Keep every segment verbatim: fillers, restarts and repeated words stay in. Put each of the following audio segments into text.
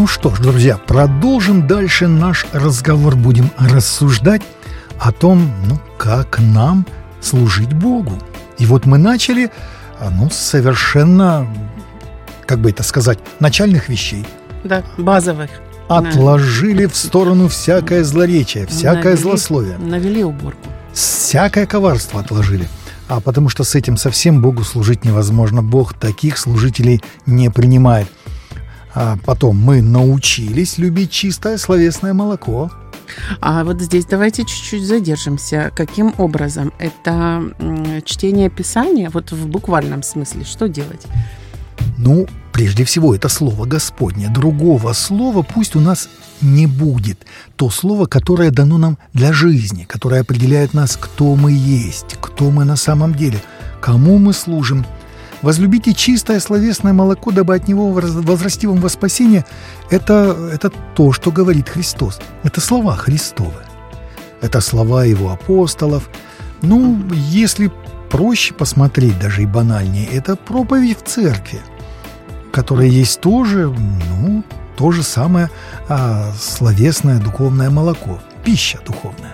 Ну что ж, друзья, продолжим дальше наш разговор. Будем рассуждать о том, ну, как нам служить Богу. И вот мы начали, ну, совершенно, как бы это сказать, начальных вещей. Да, базовых. Отложили в сторону всякое злоречие, всякое навели, злословие. Навели уборку. Всякое коварство отложили. А потому что с этим совсем Богу служить невозможно. Бог таких служителей не принимает. А потом мы научились любить чистое словесное молоко. А вот здесь давайте чуть-чуть задержимся. Каким образом? Это чтение Писания, вот в буквальном смысле, что делать? Ну, прежде всего, это слово Господне. Другого слова пусть у нас не будет. То слово, которое дано нам для жизни, которое определяет нас, кто мы есть, кто мы на самом деле, кому мы служим. Возлюбите чистое словесное молоко, дабы от него возрасти вам во спасение. Это, это то, что говорит Христос. Это слова Христовы. Это слова Его апостолов. Ну, если проще посмотреть, даже и банальнее, это проповедь в церкви, которая есть тоже, ну, то же самое а, словесное духовное молоко, пища духовная.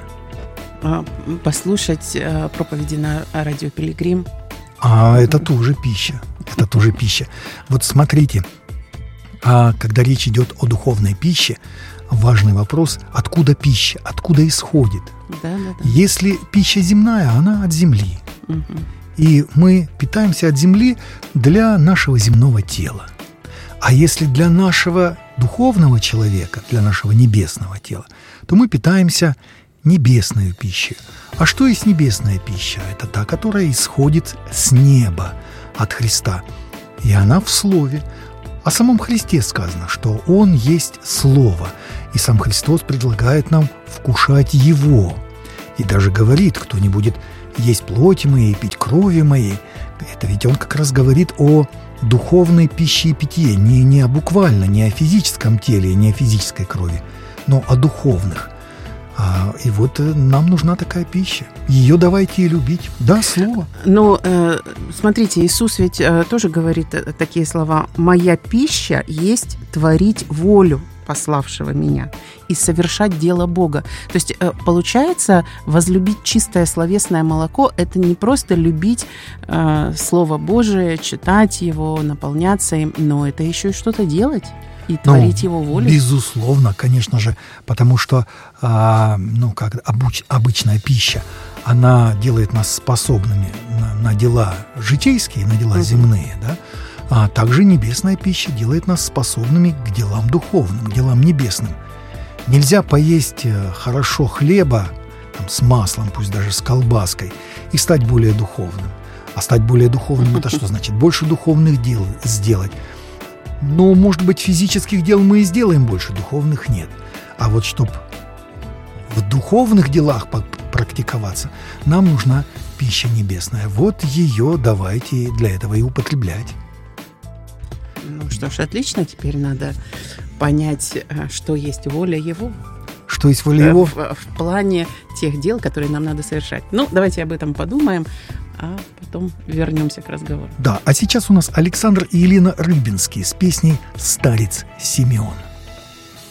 Послушать а, проповеди на радио «Пилигрим». А это тоже пища. Это тоже пища. Вот смотрите, а когда речь идет о духовной пище, важный вопрос, откуда пища, откуда исходит. Да, да, да. Если пища земная, она от земли. Угу. И мы питаемся от земли для нашего земного тела. А если для нашего духовного человека, для нашего небесного тела, то мы питаемся небесной пищей. А что есть небесная пища? Это та, которая исходит с неба, от Христа. И она в Слове. О самом Христе сказано, что Он есть Слово. И сам Христос предлагает нам вкушать Его. И даже говорит, кто не будет есть плоти моей, пить крови моей. Это ведь Он как раз говорит о духовной пище и питье. Не, не о буквально, не о физическом теле, не о физической крови, но о духовных. А, и вот нам нужна такая пища. Ее давайте и любить. Да, слово. Ну, э, смотрите, Иисус ведь э, тоже говорит э, такие слова. «Моя пища есть творить волю пославшего меня и совершать дело Бога». То есть, э, получается, возлюбить чистое словесное молоко – это не просто любить э, Слово Божие, читать его, наполняться им, но это еще и что-то делать. И творить ну, его волю? Безусловно, конечно же, потому что а, ну, как, обуч, обычная пища, она делает нас способными на, на дела житейские, на дела uh-huh. земные, да? А также небесная пища делает нас способными к делам духовным, к делам небесным. Нельзя поесть хорошо хлеба там, с маслом, пусть даже с колбаской, и стать более духовным. А стать более духовным – это что значит? Больше духовных дел сделать. Но, может быть, физических дел мы и сделаем больше, духовных нет. А вот чтобы в духовных делах практиковаться, нам нужна пища небесная. Вот ее давайте для этого и употреблять. Ну что ж, отлично. Теперь надо понять, что есть воля Его. Что есть воля Его? В, в плане тех дел, которые нам надо совершать. Ну, давайте об этом подумаем. А потом вернемся к разговору. Да, а сейчас у нас Александр и Елена Рыбинские с песней «Старец Симеон».